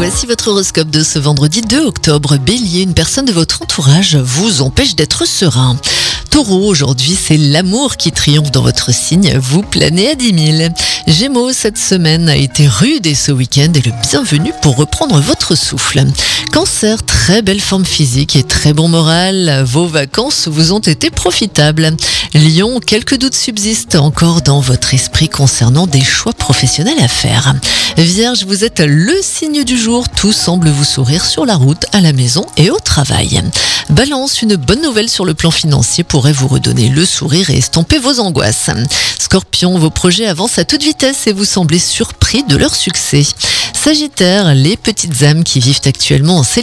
Voici votre horoscope de ce vendredi 2 octobre. Bélier, une personne de votre entourage vous empêche d'être serein. Taureau, aujourd'hui c'est l'amour qui triomphe dans votre signe, vous planez à 10 000. Gémeaux, cette semaine a été rude et ce week-end est le bienvenu pour reprendre votre souffle. Cancer, très belle forme physique et très bon moral, vos vacances vous ont été profitables. Lion, quelques doutes subsistent encore dans votre esprit concernant des choix professionnels à faire. Vierge, vous êtes le signe du jour, tout semble vous sourire sur la route, à la maison et au travail. Balance, une bonne nouvelle sur le plan financier pourrait vous redonner le sourire et estomper vos angoisses. Scorpion, vos projets avancent à toute vitesse et vous semblez surpris de leur succès. Sagittaire, les petites âmes qui vivent actuellement en célibataire